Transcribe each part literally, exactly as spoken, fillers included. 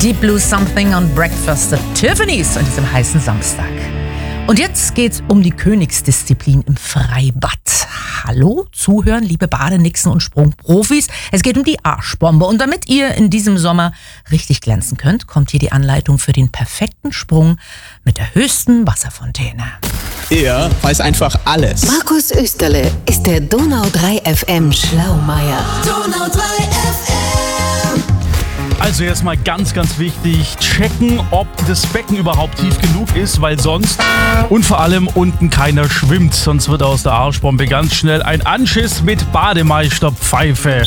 Deep Blue Something on Breakfast at Tiffany's an diesem heißen Samstag. Und jetzt geht's um die Königsdisziplin im Freibad. Hallo, zuhören, liebe Badenixen und Sprungprofis. Es geht um die Arschbombe. Und damit ihr in diesem Sommer richtig glänzen könnt, kommt hier die Anleitung für den perfekten Sprung mit der höchsten Wasserfontäne. Er weiß einfach alles. Markus Österle ist der Donau drei F M Schlaumeier. Donau drei F M. Also erstmal ganz, ganz wichtig, checken, ob das Becken überhaupt tief genug ist, weil sonst und vor allem unten keiner schwimmt. Sonst wird aus der Arschbombe ganz schnell ein Anschiss mit Bademeisterpfeife.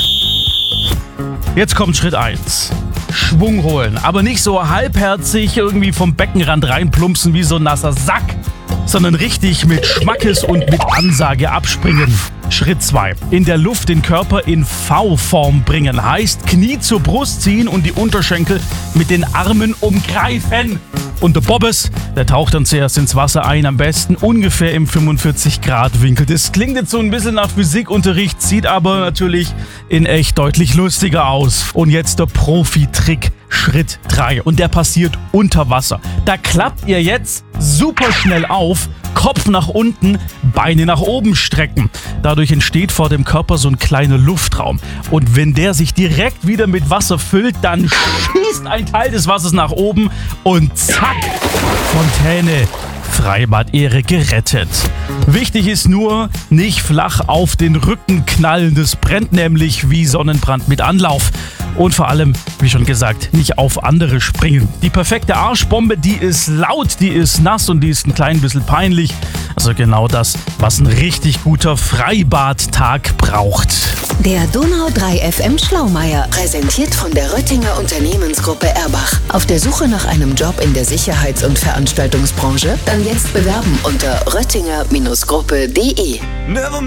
Jetzt kommt Schritt eins. Schwung holen, aber nicht so halbherzig irgendwie vom Beckenrand reinplumpsen wie so ein nasser Sack, sondern richtig mit Schmackes und mit Ansage abspringen. Schritt zwei. In der Luft den Körper in V-Form bringen. Heißt Knie zur Brust ziehen und die Unterschenkel mit den Armen umgreifen. Und der Bobbes, der taucht dann zuerst ins Wasser ein, am besten ungefähr im fünfundvierzig Grad Winkel. Das klingt jetzt so ein bisschen nach Physikunterricht, sieht aber natürlich in echt deutlich lustiger aus. Und jetzt der Profi-Trick. Schritt drei. Und der passiert unter Wasser. Da klappt ihr jetzt super schnell auf, Kopf nach unten, Beine nach oben strecken. Dadurch entsteht vor dem Körper so ein kleiner Luftraum. Und wenn der sich direkt wieder mit Wasser füllt, dann schießt ein Teil des Wassers nach oben und zack, Fontäne. Freibad-Ehre gerettet. Wichtig ist nur, nicht flach auf den Rücken knallen. Das brennt nämlich wie Sonnenbrand mit Anlauf. Und vor allem, wie schon gesagt, nicht auf andere springen. Die perfekte Arschbombe, die ist laut, die ist nass und die ist ein klein bisschen peinlich. Also genau das, was ein richtig guter Freibadtag braucht. Der Donau drei F M Schlaumeier, präsentiert von der Röttinger Unternehmensgruppe Erbach. Auf der Suche nach einem Job in der Sicherheits- und Veranstaltungsbranche? Dann jetzt bewerben unter röttinger Gruppe punkt de.